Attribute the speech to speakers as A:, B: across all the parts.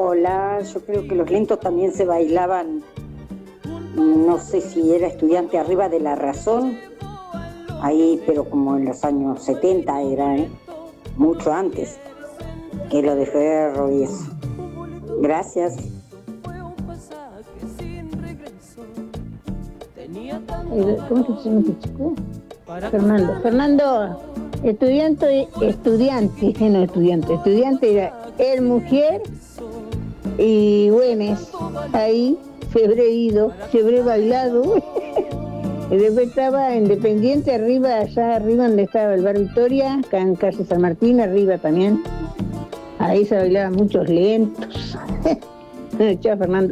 A: Hola, yo creo que los lentos también se bailaban, no sé si era Estudiante Arriba de la Razón, ahí, pero como en los años 70 era, mucho antes que lo de Ferro y eso. Gracias.
B: ¿Cómo se llama este chico? Fernando, estudiante era el mujer y Güemes, ahí se habré ido, se habré bailado. Y después estaba Independiente arriba, allá arriba donde estaba el bar Victoria, acá en calle San Martín, arriba también. Ahí se bailaban muchos lentos. Chao, Fernando.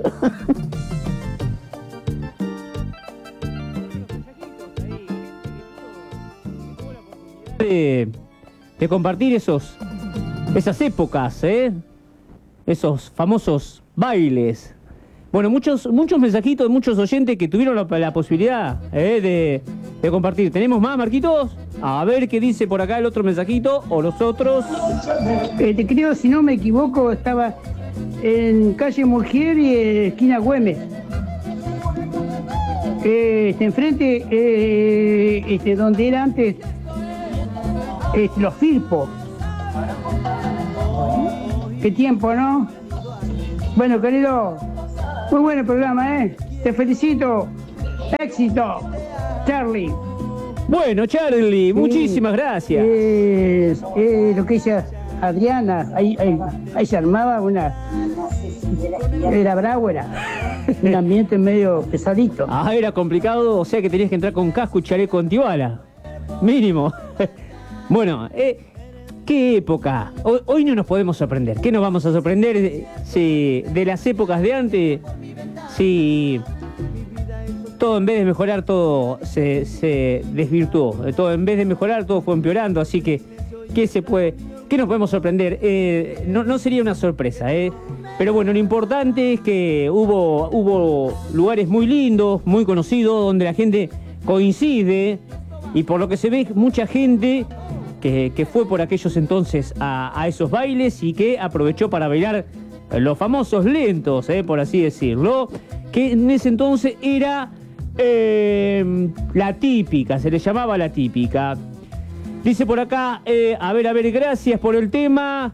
C: De compartir esas épocas, esos famosos bailes. Bueno, muchos mensajitos de muchos oyentes que tuvieron la posibilidad de compartir. ¿Tenemos más, Marquitos? A ver qué dice por acá el otro mensajito o los otros.
D: Te creo, si no me equivoco, estaba en calle Mujer y esquina Güemes. Enfrente, donde era antes los Firpo. Qué tiempo, ¿no? Bueno, querido, muy buen el programa, ¿eh? Te felicito. Éxito, Charlie.
C: Bueno, Charlie, muchísimas gracias.
D: Lo que dice Adriana, ahí se armaba era bravo, era un ambiente medio pesadito.
C: Ah, era complicado, o sea que tenías que entrar con casco y chaleco antibala. Mínimo. Bueno, ¿qué época? Hoy no nos podemos sorprender. ¿Qué nos vamos a sorprender si de las épocas de antes? Si todo en vez de mejorar, todo se desvirtuó. Todo en vez de mejorar, todo fue empeorando. Así que, ¿qué nos podemos sorprender? No sería una sorpresa, Pero bueno, lo importante es que hubo lugares muy lindos, muy conocidos, donde la gente coincide. Y por lo que se ve, mucha gente que fue por aquellos entonces a esos bailes y que aprovechó para bailar los famosos lentos, por así decirlo, que en ese entonces era la típica, se le llamaba la típica. Dice por acá, a ver, gracias por el tema.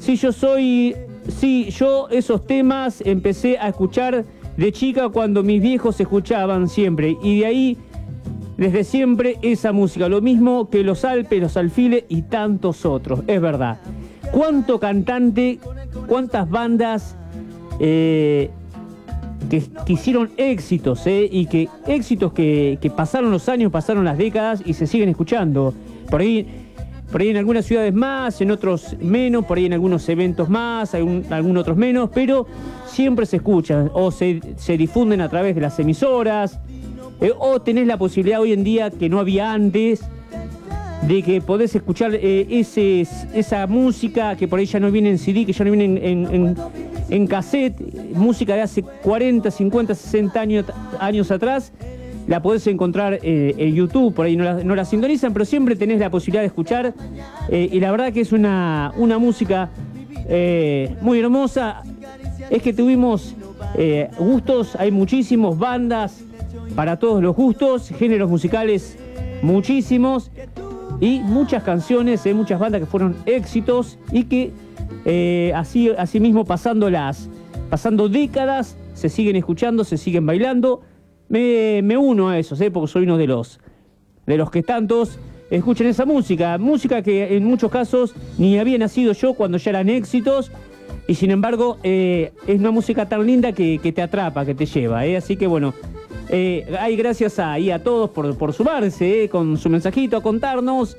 C: Yo esos temas empecé a escuchar de chica cuando mis viejos escuchaban siempre, y de ahí desde siempre esa música, lo mismo que los Alpes, los Alfiles y tantos otros, es verdad. ¿Cuánto cantante, cuántas bandas que hicieron éxitos, y que éxitos que pasaron los años, pasaron las décadas y se siguen escuchando? Por ahí en algunas ciudades más, en otros menos, por ahí en algunos eventos más, algunos otros menos, pero siempre se escuchan o se difunden a través de las emisoras. O tenés la posibilidad hoy en día, que no había antes, de que podés escuchar esa música que por ahí ya no viene en CD, que ya no viene en cassette, música de hace 40, 50, 60 años atrás, la podés encontrar en YouTube, por ahí no la sintonizan, pero siempre tenés la posibilidad de escuchar, y la verdad que es una música muy hermosa. Es que tuvimos gustos, hay muchísimos bandas, para todos los gustos, géneros musicales muchísimos y muchas canciones, muchas bandas que fueron éxitos y que así mismo pasando décadas se siguen escuchando, se siguen bailando. Me uno a esos, porque soy uno de los que tantos escuchan esa música que en muchos casos ni había nacido yo cuando ya eran éxitos, y sin embargo es una música tan linda que te atrapa, que te lleva, así que bueno. Gracias a todos por sumarse con su mensajito, a contarnos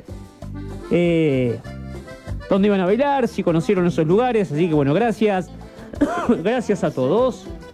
C: dónde iban a bailar, si conocieron esos lugares, así que bueno, gracias. Gracias a todos.